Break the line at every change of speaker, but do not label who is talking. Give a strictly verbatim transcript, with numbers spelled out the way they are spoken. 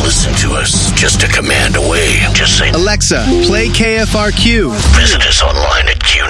listen to us just a command away. Just say,
Alexa, play K F R Q.
Visit us online at Q